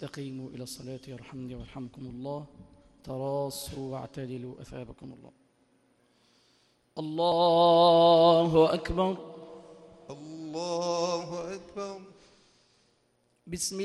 استقيموا إلى الصلاة يرحمني ويرحمكم الله. تراصوا واعتدلوا أثابكم الله. الله أكبر. الله أكبر. بسم